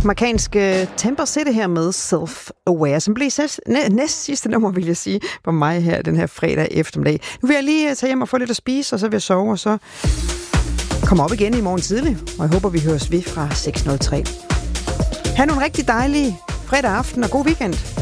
Amerikanske Temper City her med Self-Aware, som blev næst sidste nummer, vil jeg sige, for mig her den her fredag eftermiddag. Nu vil jeg lige tage hjem og få lidt at spise, og så vil jeg sove, og så komme op igen i morgen tidlig. Og jeg håber, vi høres ved fra 6.03. Ha' nogle rigtig dejlige fredag aften og god weekend.